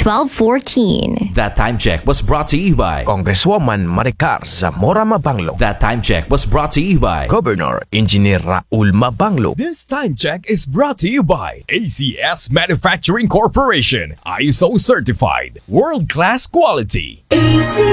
1214. That time check was brought to you by Congresswoman Maricar Zamora Mabanglo. That time check was brought to you by Governor Engineer Raul Mabanglo. This time check is brought to you by ACS Manufacturing Corporation, ISO certified, world-class quality.